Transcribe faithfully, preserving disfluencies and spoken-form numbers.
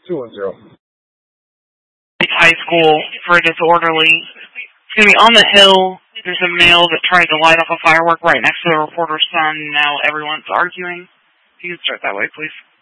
two one zero. High school for a disorderly. It's going to be on the hill. There's a male that tried to light up a firework right next to the reporter's son. Now everyone's arguing. If you can start that way, please.